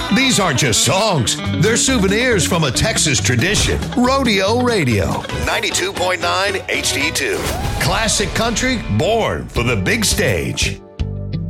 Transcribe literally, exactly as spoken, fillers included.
These aren't just songs. They're souvenirs from a Texas tradition. Rodeo Radio, ninety-two point nine H D two. Classic country born for the big stage.